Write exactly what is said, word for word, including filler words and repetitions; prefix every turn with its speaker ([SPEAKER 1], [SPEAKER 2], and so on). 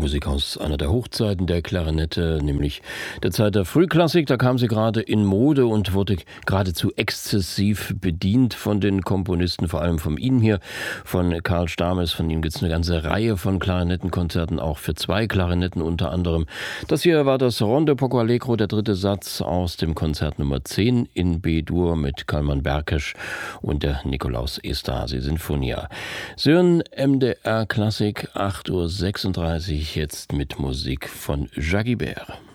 [SPEAKER 1] Musik aus einer der Hochzeiten der Klarinette, nämlich der Zeit der Frühklassik. Da kam sie gerade in Mode und wurde geradezu exzessiv bedient von den Komponisten, vor allem von Ihnen hier, von Karl Stames. Von ihm gibt es eine ganze Reihe von Klarinettenkonzerten, auch für zwei Klarinetten unter anderem. Das hier war das Rondo Poco Allegro, der dritte Satz aus dem Konzert Nummer zehn in B-Dur mit Kalman Berkesch und der Nikolaus Esterhazy Sinfonia. Sie hören M D R Klassik, acht Uhr sechsunddreißig, jetzt mit Musik von Jacques Ibert.